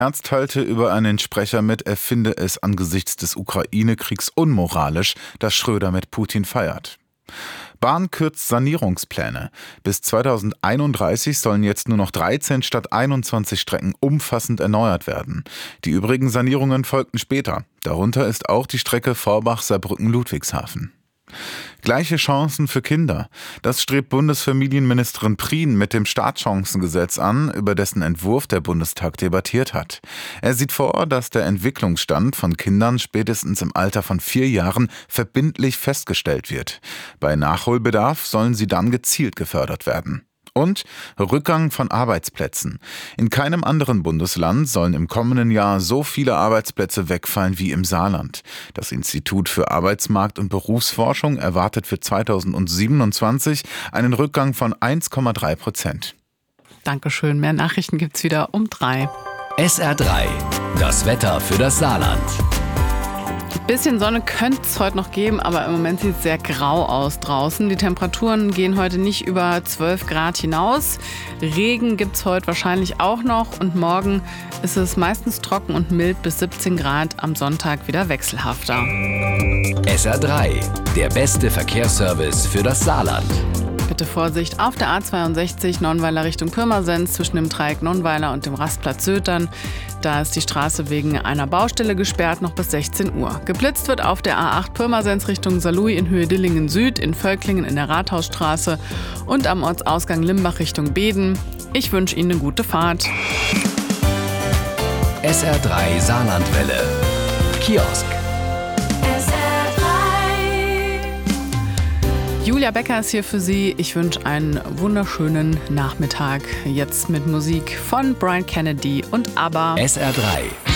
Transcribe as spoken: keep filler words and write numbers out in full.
Ernst teilte über einen Sprecher mit, er finde es angesichts des Ukraine-Kriegs unmoralisch, dass Schröder mit Putin feiert. Bahn kürzt Sanierungspläne. Bis zweitausendeinunddreißig sollen jetzt nur noch dreizehn statt einundzwanzig Strecken umfassend erneuert werden. Die übrigen Sanierungen folgten später. Darunter ist auch die Strecke Vorbach-Saarbrücken-Ludwigshafen. Gleiche Chancen für Kinder. Das strebt Bundesfamilienministerin Prien mit dem Startchancengesetz an, über dessen Entwurf der Bundestag debattiert hat. Er sieht vor, dass der Entwicklungsstand von Kindern spätestens im Alter von vier Jahren verbindlich festgestellt wird. Bei Nachholbedarf sollen sie dann gezielt gefördert werden. Und Rückgang von Arbeitsplätzen. In keinem anderen Bundesland sollen im kommenden Jahr so viele Arbeitsplätze wegfallen wie im Saarland. Das Institut für Arbeitsmarkt- und Berufsforschung erwartet für zweitausendsiebenundzwanzig einen Rückgang von eins Komma drei Prozent. Dankeschön. Mehr Nachrichten gibt's wieder um drei. S R drei, das Wetter für das Saarland. Ein bisschen Sonne könnte es heute noch geben, aber im Moment sieht es sehr grau aus draußen. Die Temperaturen gehen heute nicht über zwölf Grad hinaus. Regen gibt es heute wahrscheinlich auch noch und morgen ist es meistens trocken und mild bis siebzehn Grad, am Sonntag wieder wechselhafter. S R drei, der beste Verkehrsservice für das Saarland. Bitte Vorsicht auf der A zweiundsechzig Nonnweiler Richtung Pirmasens zwischen dem Dreieck Nonnweiler und dem Rastplatz Södern. Da ist die Straße wegen einer Baustelle gesperrt, noch bis sechzehn Uhr. Geblitzt wird auf der A acht Pirmasens Richtung Saarlouis in Höhe Dillingen Süd, in Völklingen in der Rathausstraße und am Ortsausgang Limbach Richtung Beden. Ich wünsche Ihnen eine gute Fahrt. S R drei Saarlandwelle. Kiosk. Julia Becker ist hier für Sie. Ich wünsche einen wunderschönen Nachmittag. Jetzt mit Musik von Brian Kennedy und ABBA. S R drei.